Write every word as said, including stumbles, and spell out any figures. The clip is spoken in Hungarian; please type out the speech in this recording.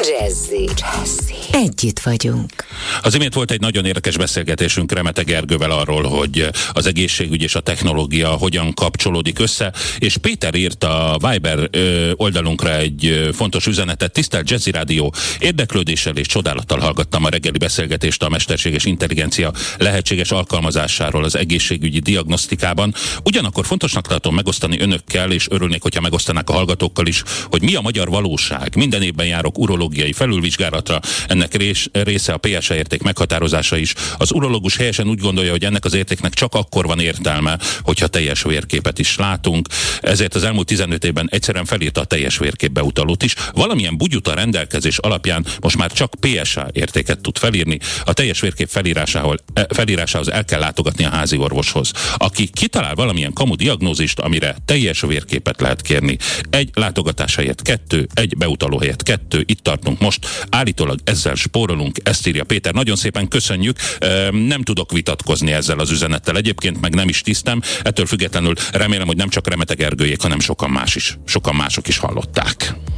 Jazzy. Jazzy. Együtt vagyunk. Az imént volt egy nagyon érdekes beszélgetésünk Remete Gergővel arról, hogy az egészségügy és a technológia hogyan kapcsolódik össze, és Péter írt a Viber oldalunkra egy fontos üzenetet. Tisztelt Jazzy Rádió, érdeklődéssel és csodálattal hallgattam a reggeli beszélgetést a mesterséges intelligencia lehetséges alkalmazásáról az egészségügyi diagnosztikában. Ugyanakkor fontosnak tartom megosztani önökkel, és örülnék, hogyha megosztanák a hallgatókkal is, hogy mi a magyar valóság. Minden évben járok urológiai felülvizsgálatra, ennek rés, része a pé es á érték meghatározása is. Az urológus helyesen úgy gondolja, hogy ennek az értéknek csak akkor van értelme, hogyha teljes vérképet is látunk. Ezért az elmúlt tizenöt évben egyszerűen felírta a teljes vérképbe utalót is. Valamilyen bugyuta rendelkezés alapján most már csak pé es á értéket tud felírni. A teljes vérkép felírásához, felírásához el kell látogatni a házi orvoshoz, aki kitalál valamilyen kamu diagnózist, amire teljes vérképet lehet kérni. Egy látogatás helyett kettő, egy beutaló helyett kettő, itt tartunk most. Állítólag ezzel spórolunk, ezt írja Péter. Nagyon szépen köszönjük. Nem tudok vitatkozni ezzel az üzenettel. Egyébként meg nem is tisztem. Ettől függetlenül remélem, hogy nem csak Remete Gergőjék, hanem sokan más is. Sokan mások is hallották.